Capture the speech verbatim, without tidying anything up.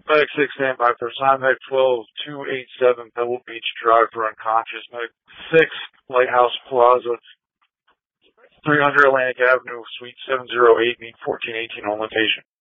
Medic six, stand by for sign. Medic twelve, two eighty-seven, Pebble Beach Drive for unconscious. Medic six, Lighthouse Plaza, three hundred Atlantic Avenue, Suite seven oh eight, meet fourteen eighteen on location.